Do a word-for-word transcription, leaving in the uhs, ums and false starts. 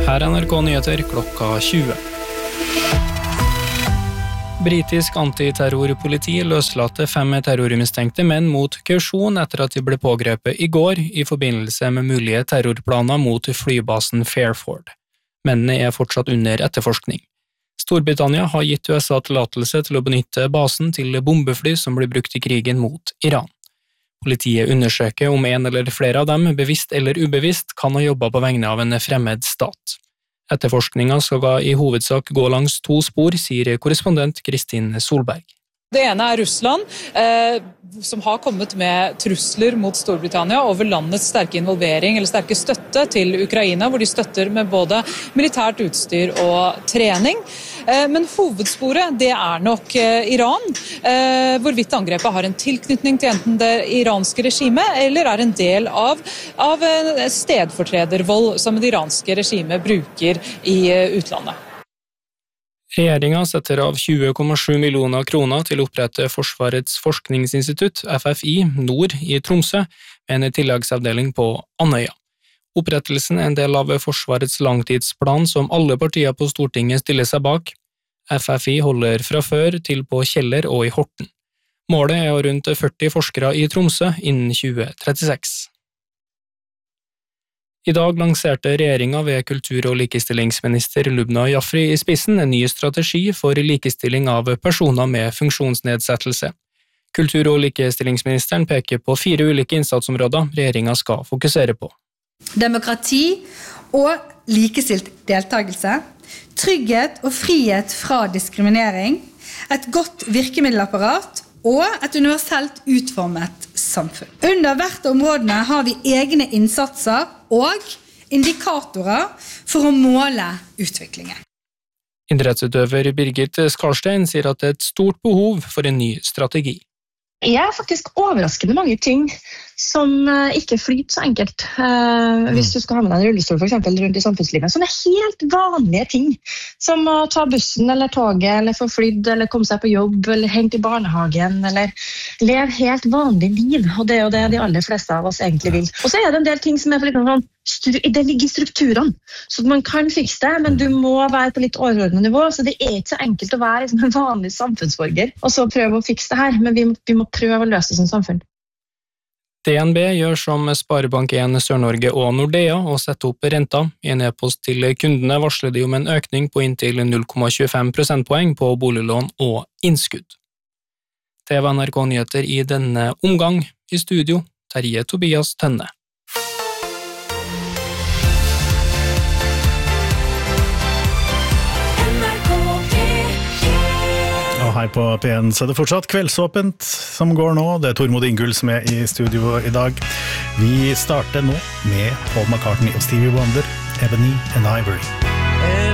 Her er N R K Nyheter klokka tjue. Britisk antiterrorpoliti løslatte fem terrormistenkte menn mot kausjon etter at de ble pågrepet i går i forbindelse med mulige terrorplaner mot flybasen Fairford. Mennene er fortsatt under etterforskning. Storbritannia har gitt U S A tillatelse til å benytte basen til bombefly som blir brukt i krigen mot Iran. Politiet undersøker om en eller flere av dem, bevisst eller ubevisst, kan ha jobbet på vegne av en fremmed stat. Etterforskningen skal i hovedsak gå langs to spor, sier korrespondent Kristin Solberg. Det ene er Russland, eh, som har kommet med trusler mot Storbritannia over landets sterke involvering eller sterke støtte til Ukraina, hvor de støtter med både militært utstyr og trening. Eh, men hovedsporet det er nok eh, Iran, eh, hvorvidt angrepet har en tilknytning til enten det iranske regimet eller er en del av, av stedfortredervold som det iranske regimet bruker i eh, utlandet. Regjeringen setter av tjue komma sju millioner kroner til å opprette Forsvarets forskningsinstitutt, F F I, nord i Tromsø, med en tilleggsavdeling på Andøya. Opprettelsen er en del av Forsvarets langtidsplan som alle partier på Stortinget stiller seg bak. F F I holder fra før til på Kjeller og i Horten. Målet er rundt førti forskere i Tromsø innen tjue trettiseks. I dag lanserte regjeringen ved kultur- og likestillingsminister Lubna Jafri i spissen en ny strategi for likestilling av personer med funksjonsnedsettelse. Kultur- og likestillingsministeren peker på fire ulike innsatsområder regjeringen skal fokusere på. Demokrati og likestilt deltakelse, trygghet og frihet fra diskriminering, et godt virkemiddelapparat og et universelt utformet samfunn. Under hvert av områdene har vi egne innsatser og indikatorer for å måle utviklingen. Idrettsutøver Birgit Skarstein sier at det er et stort behov for en ny strategi. Det er faktisk overraskende mange ting som ikke flyter så enkelt. Uh, hvis du skal ha med deg en rullestol for eksempel, rundt i samfunnslivet. Sånne helt vanlige ting, som å ta bussen eller toget, eller få flydd, eller komme seg på jobb, eller hente i barnehagen, eller leve helt vanlig liv. Og det er jo det de aller fleste av oss egentlig vil. Og så er det en del ting som er for litt sånn, det ligger i strukturene, så man kan fikse det, men du må være på litt overordnet nivå, så det er ikke så enkelt å være liksom en vanlig samfunnsborger, og så prøve å fikse det her, men vi må, vi må prøve å løse det som samfunn. D N B gjør som Sparebank en Sør-Norge og Nordea og setter opp renta. I en e-post til kundene varsler de om en økning på inntil null komma tjuefem prosentpoeng på boliglån og innskudd. Det var N R K Nyheter i denne omgang. I studio, Terje Tobias Tønne. Her på P en så er det fortsatt kveldsåpent som går nå. Det er Tormod Ingull som er i studio i dag. Vi starter nå med Paul McCartney og Stevie Wonder, Ebony and Ivory.